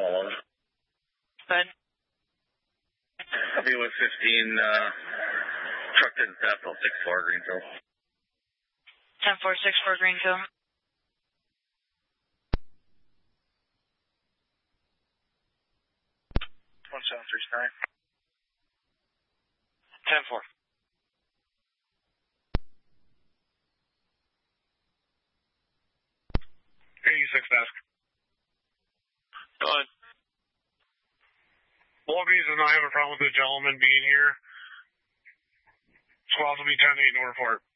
hello. Good. Copy with 15, truck didn't stop till 6-4 Greenfield. 10-4-6-4 Greenfield. One 739. 10-4. 86 desk. Go ahead. Walgreens does not have a problem with the gentleman being here. Squads will be 10-8 in order for it.